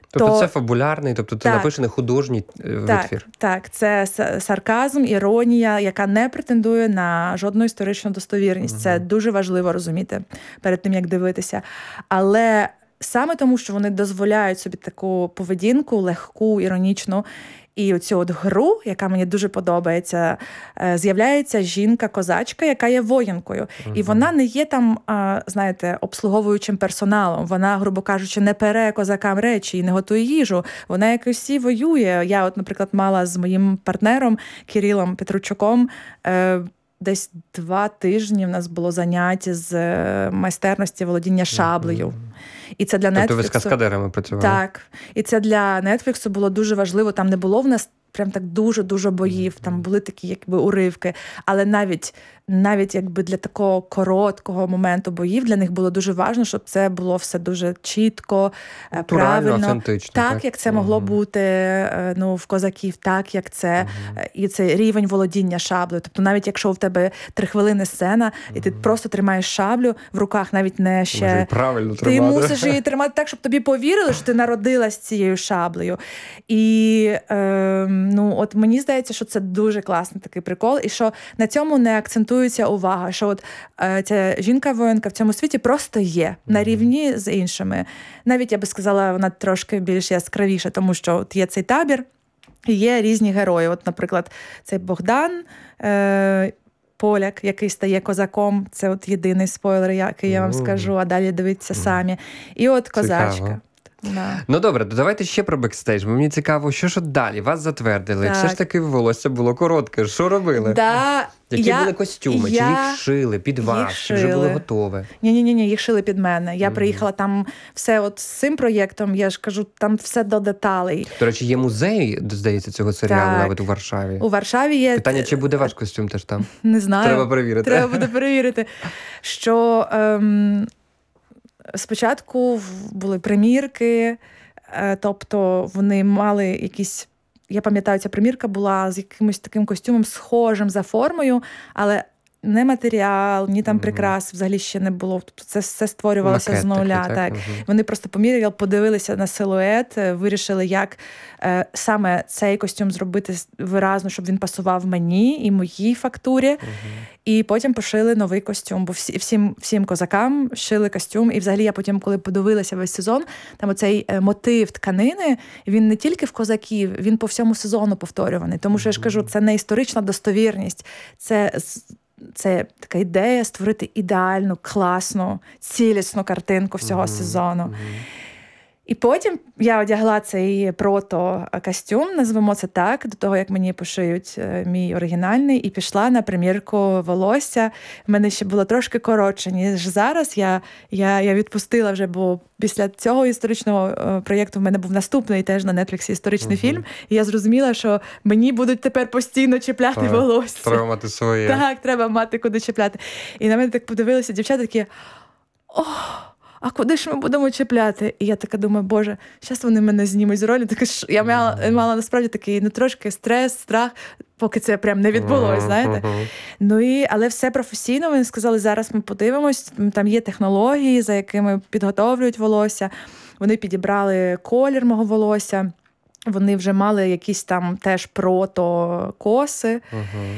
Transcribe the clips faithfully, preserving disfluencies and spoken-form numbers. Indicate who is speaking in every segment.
Speaker 1: Тобто
Speaker 2: то...
Speaker 1: це фабулярний, тобто це написаний художній витвір.
Speaker 2: Так, так, це сарказм, іронія, яка не претендує на жодну історичну достовірність. Угу. Це дуже важливо розуміти перед тим, як дивитися. Але саме тому, що вони дозволяють собі таку поведінку, легку, іронічну, і оцю от гру, яка мені дуже подобається, з'являється жінка-козачка, яка є воїнкою. Uh-huh. І вона не є там, знаєте, обслуговуючим персоналом. Вона, грубо кажучи, не пере козакам речі і не готує їжу. Вона як усі воює. Я от, наприклад, мала з моїм партнером Кирилом Петручуком десь два тижні в нас було заняття з майстерності володіння шаблею. Mm-hmm. І це для
Speaker 1: тобто
Speaker 2: Netflix...
Speaker 1: ви з каскадерами працювали?
Speaker 2: Так. І це для Netflix було дуже важливо. Там не було в нас прям так дуже-дуже боїв. Mm-hmm. Там були такі якби уривки. Але навіть, навіть якби для такого короткого моменту боїв для них було дуже важливо, щоб це було все дуже чітко,
Speaker 1: натурально,
Speaker 2: правильно.
Speaker 1: Автентично.
Speaker 2: Так,
Speaker 1: так,
Speaker 2: як це могло mm-hmm. бути ну, в козаків, так, як це. Mm-hmm. І це рівень володіння шаблею. Тобто навіть якщо в тебе три хвилини сцена, mm-hmm. і ти просто тримаєш шаблю в руках, навіть не ще...
Speaker 1: Може, правильно
Speaker 2: ти
Speaker 1: тримати.
Speaker 2: мусиш її тримати так, щоб тобі повірили, що ти народилась цією шаблею. І е, ну, от мені здається, що це дуже класний такий прикол, і що на цьому не акцентується увага, що от е, ця жінка-воїнка в цьому світі просто є, mm-hmm. на рівні з іншими. Навіть, я би сказала, вона трошки більш яскравіша, тому що от є цей табір, і є різні герої. От, наприклад, цей Богдан, е, поляк, який стає козаком, це от єдиний спойлер, який я вам mm-hmm. скажу, а далі дивіться mm-hmm. самі. І от козачка.
Speaker 1: Цікаво.
Speaker 2: Да.
Speaker 1: Ну добре, то давайте ще про бекстейдж. Мені цікаво, що ж далі? Вас затвердили.
Speaker 2: Так.
Speaker 1: Все ж таки волосся було коротке. Що робили?
Speaker 2: Да,
Speaker 1: Які
Speaker 2: я,
Speaker 1: були костюми?
Speaker 2: я...
Speaker 1: Чи їх шили під вас? Чи вже було готове?
Speaker 2: Ні-ні-ні, їх шили під мене. Я mm. приїхала там все от з цим проєктом, я ж кажу, там все до деталей.
Speaker 1: До речі, є музей, здається, цього серіалу
Speaker 2: так.
Speaker 1: навіть у Варшаві.
Speaker 2: У Варшаві є...
Speaker 1: Питання, чи буде ваш костюм теж там?
Speaker 2: Не знаю.
Speaker 1: Треба перевірити.
Speaker 2: Треба буде перевірити. Що ем, спочатку були примірки, тобто вони мали якісь, я пам'ятаю, ця примірка була з якимось таким костюмом схожим за формою, але не матеріал, ні там mm-hmm. прикрас взагалі ще не було. Тобто це все створювалося Макет з нуля.
Speaker 1: Такий,
Speaker 2: так.
Speaker 1: так? Mm-hmm.
Speaker 2: Вони просто поміряли, подивилися на силует, вирішили, як е, саме цей костюм зробити виразно, щоб він пасував мені і моїй фактурі. Mm-hmm. І потім пошили новий костюм, бо всі, всім, всім козакам шили костюм. І взагалі я потім, коли подивилася весь сезон, там оцей мотив тканини, він не тільки в козаків, він по всьому сезону повторюваний. Тому що, я ж кажу, це не історична достовірність, це... Це така ідея створити ідеальну, класну, цілісну картинку всього mm-hmm. сезону. Mm-hmm. І потім я одягла цей прото-костюм, назвемо це так, до того, як мені пошиють мій оригінальний, і пішла на примірку волосся. В мене ще було трошки коротше, ніж зараз. Я, я, я відпустила вже, бо після цього історичного проєкту в мене був наступний теж на Netflix історичний uh-huh. фільм. І я зрозуміла, що мені будуть тепер постійно чіпляти так, волосся.
Speaker 1: Треба мати своє.
Speaker 2: Так, треба мати куди чіпляти. І на мене так подивилися дівчата такі, ох, а куди ж ми будемо чіпляти? І я така думаю, боже, зараз вони мене знімуть з ролі. Так, я мала, мала насправді такий, ну, трошки стрес, страх, поки це прям не відбулося, знаєте. Uh-huh. Ну і, але все професійно, вони сказали, зараз ми подивимось, там є технології, за якими підготовлюють волосся. Вони підібрали колір мого волосся. Вони вже мали якісь там теж прото-коси. Uh-huh.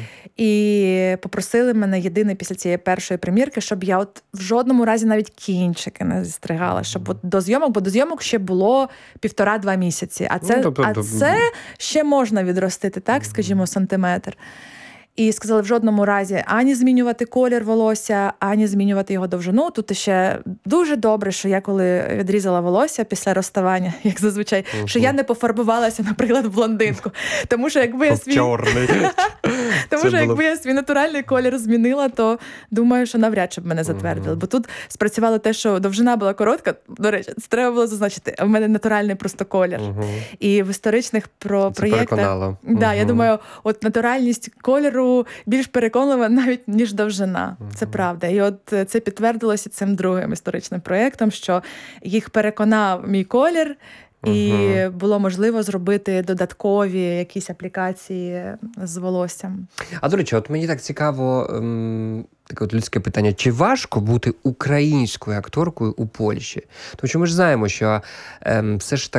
Speaker 2: І попросили мене єдине після цієї першої примірки, щоб я от в жодному разі навіть кінчики не зістригала. Щоб от до зйомок, бо до зйомок ще було півтора-два місяці. А це, ну, тобто, а це ще можна відростити, так, скажімо, сантиметр. І сказали, в жодному разі ані змінювати колір волосся, ані змінювати його довжину. Тут ще дуже добре, що я коли відрізала волосся після розставання, як зазвичай, uh-huh. що я не пофарбувалася, наприклад, в блондинку. Тому що якби я свій...
Speaker 1: Чорний.
Speaker 2: Тому що якби я свій натуральний колір змінила, то думаю, що навряд чи б мене затвердили. Uh-huh. Бо тут спрацювало те, що довжина була коротка. До речі, це треба було зазначити. У мене натуральний просто колір. Uh-huh. І в історичних про проєктах...
Speaker 1: Uh-huh.
Speaker 2: Да, я думаю, от натуральність кольору більш переконлива навіть, ніж довжина. Uh-huh. Це правда. І от це підтвердилося цим другим історичним проєктом, що їх переконав мій колір, і uh-huh. було можливо зробити додаткові якісь аплікації з волоссям.
Speaker 1: А, до речі, от мені так цікаво, ем, таке от людське питання, чи важко бути українською акторкою у Польщі? Тому що ми ж знаємо, що ем, все ж так